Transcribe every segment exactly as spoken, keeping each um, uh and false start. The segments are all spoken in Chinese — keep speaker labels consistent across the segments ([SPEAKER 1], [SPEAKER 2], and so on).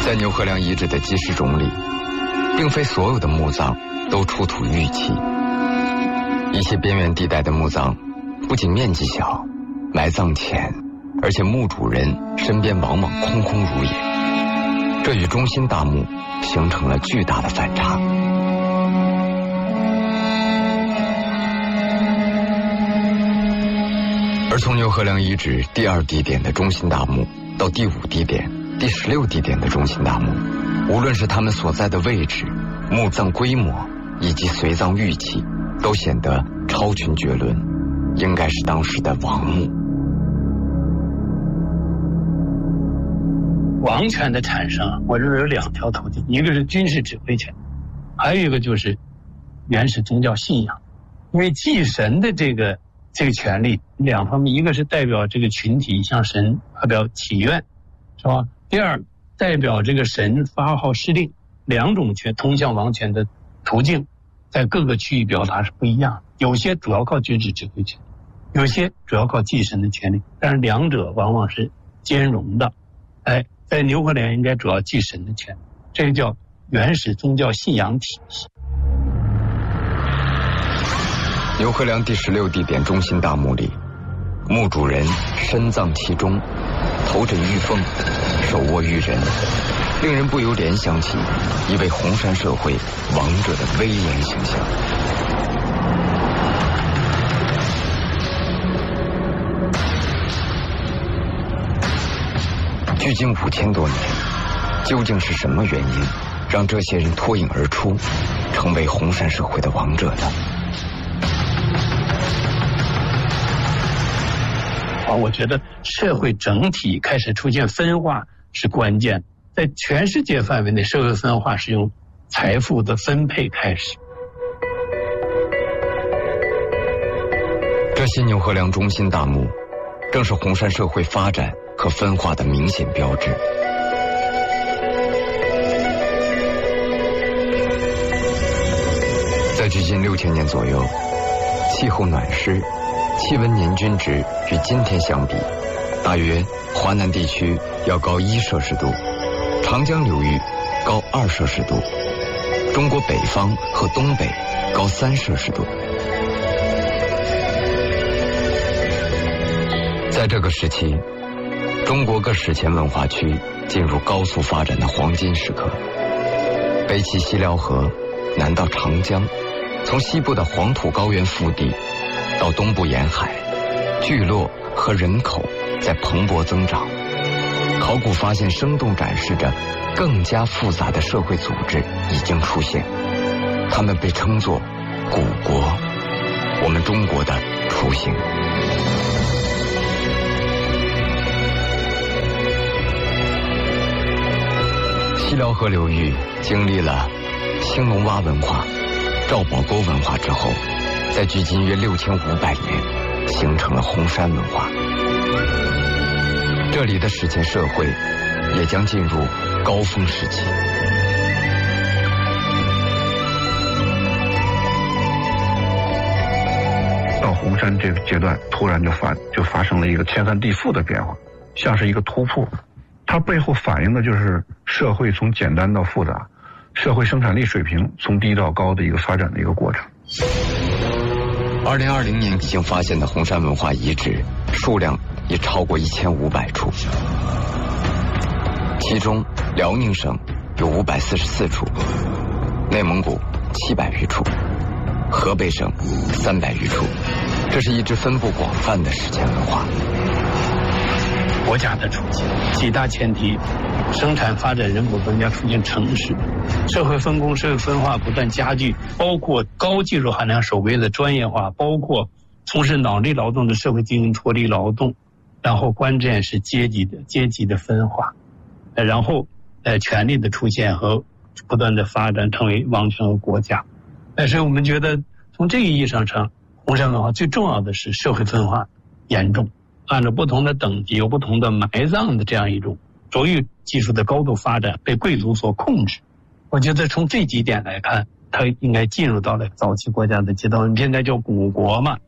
[SPEAKER 1] 在牛河梁遗址的祭祀冢里，并非所有的墓葬都出土玉器，一些边缘地带的墓葬不仅面积小，埋葬浅，而且墓主人身边往往空空如也，这与中心大墓形成了巨大的反差。而从牛河梁遗址第二地点的中心大墓到第五地点、第十六地点的中心大墓，无论是他们所在的位置、墓葬规模以及随葬玉器，都显得超群绝伦，应该是当时的王墓。
[SPEAKER 2] 王权的产生，我认为有两条途径，一个是军事指挥权，还有一个就是原始宗教信仰。因为祭神的这个这个权利两方面，一个是代表这个群体向神发表祈愿，是吧？第二，代表这个神发号施令，两种权通向王权的途径，在各个区域表达是不一样的。有些主要靠军事指挥权，有些主要靠祭神的权利，但是两者往往是兼容的。哎，在牛河梁应该主要祭神的权利，这个叫原始宗教信仰体系。
[SPEAKER 1] 牛河梁第十六地点中心大墓里，墓主人身葬其中，头枕玉凤，手握玉人，令人不由联想起一位红山社会王者的威严形象。距今五千多年，究竟是什么原因让这些人脱颖而出，成为红山社会的王者呢？
[SPEAKER 2] 啊，我觉得社会整体开始出现分化是关键，在全世界范围内，社会分化是由财富的分配开始。
[SPEAKER 1] 这些牛河梁中心大墓，正是红山社会发展和分化的明显标志。在距今六千年左右，气候暖湿，气温年均值与今天相比，大约华南地区要高一摄氏度，长江流域高二摄氏度，中国北方和东北高三摄氏度。在这个时期，中国各史前文化区进入高速发展的黄金时刻，北起西辽河，南到长江，从西部的黄土高原腹地到东部沿海，聚落和人口在蓬勃增长。考古发现生动展示着更加复杂的社会组织已经出现，它们被称作古国，我们中国的雏形。西辽河流域经历了青龙洼文化、赵宝沟文化之后，在距今约六千五百年形成了红山文化。这里的史前社会也将进入高峰时期。
[SPEAKER 3] 到红山这个阶段，突然就发就发生了一个天翻地覆的变化，像是一个突破。它背后反映的就是社会从简单到复杂，社会生产力水平从低到高的一个发展的一个过程。
[SPEAKER 1] 二零二零年已经发现的红山文化遗址数量已超过一千五百处，其中辽宁省有五百四十四处，内蒙古七百余处，河北省三百余处。这是一支分布广泛的史前文化。
[SPEAKER 2] 国家的出现，几大前提：生产发展人口增加，出现城市，社会分工、社会分化不断加剧，包括高技术含量手边的专业化，包括从事脑力劳动的社会进行脱离劳动，然后关键是阶级的阶级的分化，呃，然后呃权力的出现和不断的发展，成为王权和国家。但是我们觉得从这个意义上上，红山文化最重要的是社会分化严重。按照不同的等级有不同的埋葬的这样一种卓越技术的高度发展被贵族所控制。我觉得从这几点来看，它应该进入到了早期国家的阶段，现在叫古国嘛。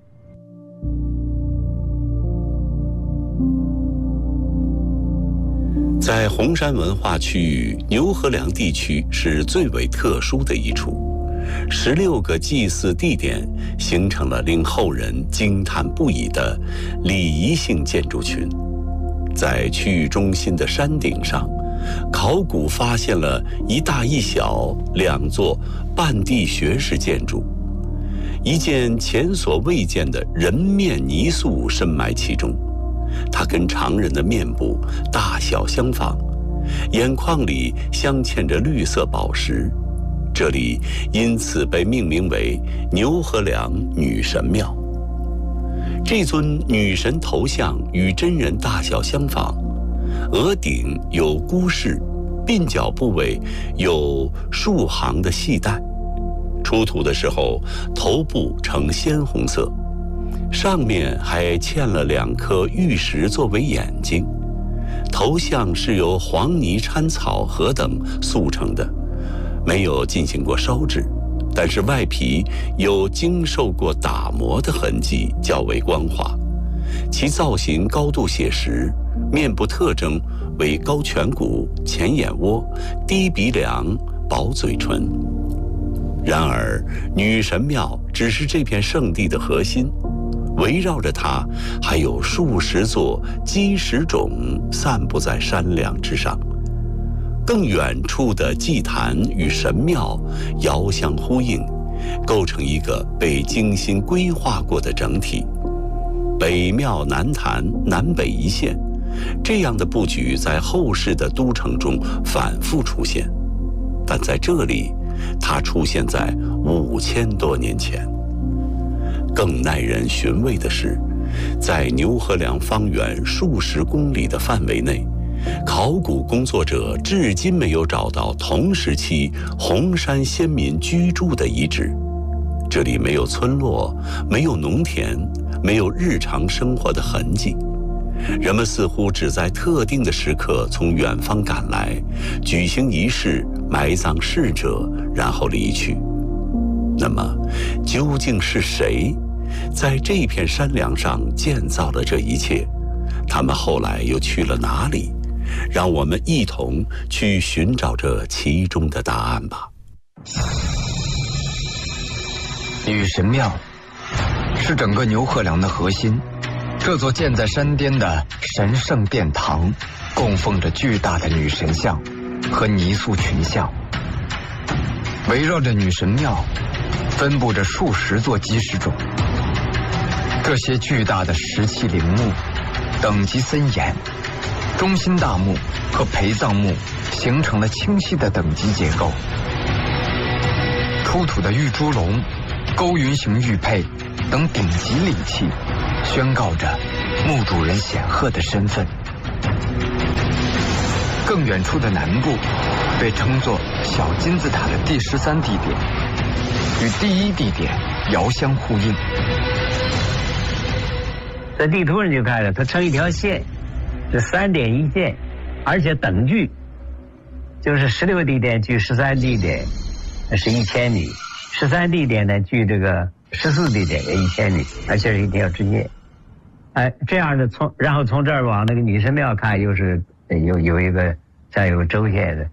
[SPEAKER 4] 在红山文化区，牛河梁地区是最为特殊的一处。十六个祭祀地点形成了令后人惊叹不已的礼仪性建筑群。在区域中心的山顶上，考古发现了一大一小两座半地穴式建筑，一件前所未见的人面泥塑深埋其中。它跟常人的面部大小相仿，眼眶里镶嵌着绿色宝石，这里因此被命名为牛河梁女神庙。这尊女神头像与真人大小相仿，额顶有箍饰，鬓角部位有数行的细带，出土的时候头部呈鲜红色，上面还嵌了两颗玉石作为眼睛。头像是由黄泥掺草禾等塑成的，没有进行过烧制，但是外皮有经受过打磨的痕迹，较为光滑。其造型高度写实，面部特征为高颧骨、前眼窝、低鼻梁、薄嘴唇。然而，女神庙只是这片圣地的核心，围绕着它还有数十座基石冢散布在山梁之上。更远处的祭坛与神庙遥相呼应，构成一个被精心规划过的整体。北庙南坛，南北一线，这样的布局在后世的都城中反复出现，但在这里，它出现在五千多年前。更耐人寻味的是，在牛河梁方圆数十公里的范围内，考古工作者至今没有找到同时期红山先民居住的遗址。这里没有村落，没有农田，没有日常生活的痕迹。人们似乎只在特定的时刻从远方赶来，举行仪式，埋葬逝者，然后离去。那么，究竟是谁在这片山梁上建造了这一切？他们后来又去了哪里？让我们一同去寻找这其中的答案吧。
[SPEAKER 1] 女神庙是整个牛河梁的核心，这座建在山巅的神圣殿堂，供奉着巨大的女神像和泥塑群像。围绕着女神庙，分布着数十座基石冢。这些巨大的石砌陵墓，等级森严，中心大墓和陪葬墓形成了清晰的等级结构。出土的玉猪龙、勾云形玉佩等顶级礼器，宣告着墓主人显赫的身份。更远处的南部被称作小金字塔的第十三地点，与第一地点遥相呼应。
[SPEAKER 5] 在地图上就看着它成一条线，是三点一线，而且等距就是十六地点距十三地点是一千米，十三地点呢距这个十四地点也一千米，而且是一条直线。哎，这样的从然后从这儿往那个女神庙看，又是有有一个像有个轴线的。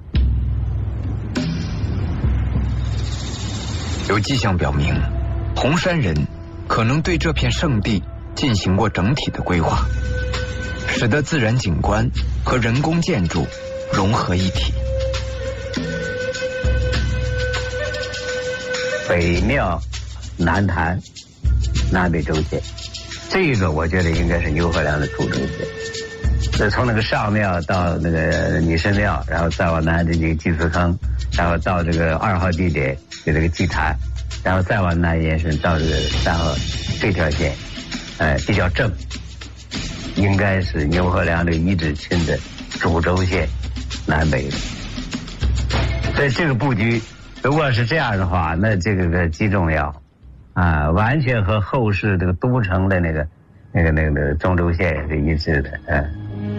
[SPEAKER 1] 有迹象表明，红山人可能对这片圣地进行过整体的规划，使得自然景观和人工建筑融合一体。
[SPEAKER 5] 北庙南坛，南北轴线，这个我觉得应该是牛河梁的主轴线。这从那个上庙到那个女神庙，然后再往南的这个祭祀坑，然后到这个二号地点有这个祭坛，然后再往南延伸到这个三号，这条线，哎，比较正，应该是牛河梁这个遗址群的主轴线，南北的。所以这个布局，如果是这样的话，那这个个极重要，啊，完全和后世这个都城的那个、那个、那个、那个中轴线是一致的，嗯。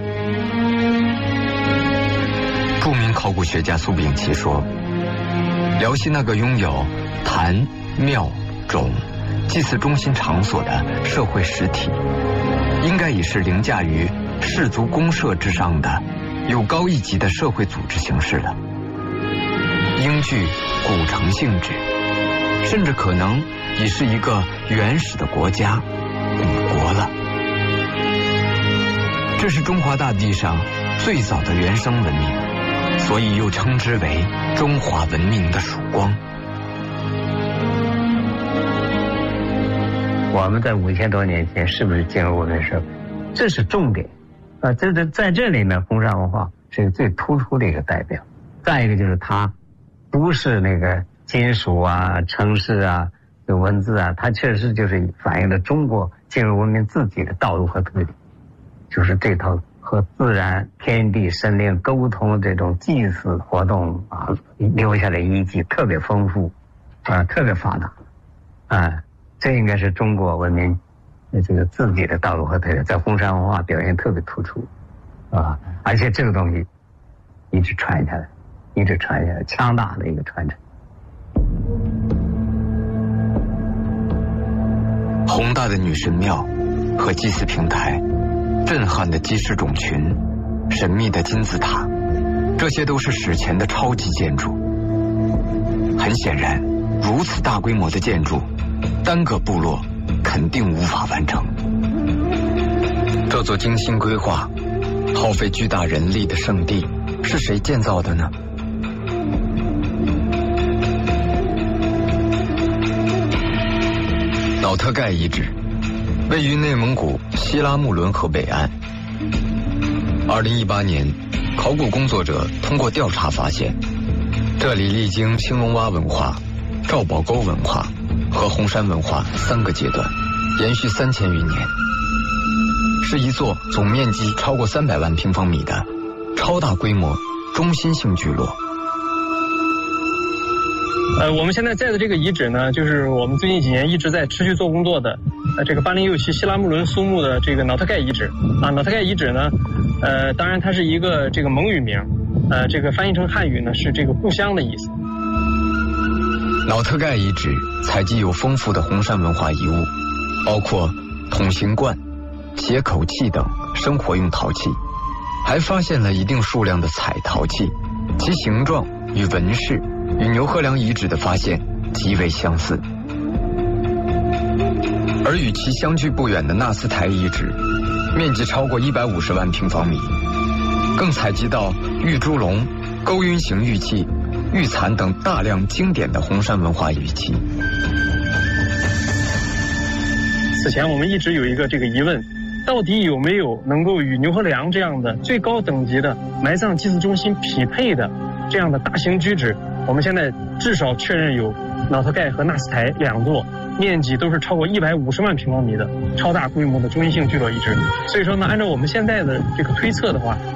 [SPEAKER 1] 著名考古学家苏秉琦说，辽西那个拥有坛、庙、冢、祭祀中心场所的社会实体，应该已是凌驾于氏族公社之上的有高一级的社会组织形式了，应具古城性质，甚至可能已是一个原始的国家——古国了。这是中华大地上最早的原生文明，所以又称之为中华文明的曙光。
[SPEAKER 5] 我们在五千多年前是不是进入文明社会？这是重点。啊，这这在这里呢，红山文化是最突出的一个代表。再一个就是它不是那个金属啊、城市啊、有文字啊，它确实就是反映了中国进入文明自己的道路和特点，就是这套和自然、天地、神灵沟通这种祭祀活动啊，留下的遗迹特别丰富，啊，特别发达，啊，这应该是中国文明这个自己的道路和特点，在红山文化表现特别突出，啊，而且这个东西一直传下来，一直传下来，强大的一个传承。
[SPEAKER 1] 宏大的女神庙和祭祀平台，震撼的鸡翅种群，神秘的金字塔，这些都是史前的超级建筑。很显然，如此大规模的建筑，单个部落肯定无法完成。这座精心规划、耗费巨大人力的圣地，是谁建造的呢？瑙特盖遗址位于内蒙古西拉木伦河北岸。二零一八年，考古工作者通过调查发现，这里历经青龙洼文化、赵堡沟文化和红山文化三个阶段，延续三千余年，是一座总面积超过三百万平方米的超大规模中心性聚落。
[SPEAKER 6] 呃，我们现在在的这个遗址呢，就是我们最近几年一直在持续做工作的，呃，这个八零六期西拉木伦苏木的这个瑙特盖遗址啊。瑙特盖遗址呢，呃，当然它是一个这个蒙语名，呃，这个翻译成汉语呢是这个故乡的意思。
[SPEAKER 1] 瑙特盖遗址采集有丰富的红山文化遗物，包括筒形罐、斜口器等生活用陶器，还发现了一定数量的彩陶器，其形状与纹饰与牛河梁遗址的发现极为相似。而与其相距不远的纳斯台遗址，面积超过一百五十万平方米，更采集到玉猪龙、勾晕形玉器、玉蚕等大量经典的红山文化玉器。
[SPEAKER 6] 此前我们一直有一个这个疑问，到底有没有能够与牛河梁这样的最高等级的埋葬祭祀中心匹配的这样的大型居址？我们现在至少确认有瑙特盖和纳斯台两座，面积都是超过一百五十万平方米的超大规模的中心性聚落遗址。所以说呢，按照我们现在的这个推测的话，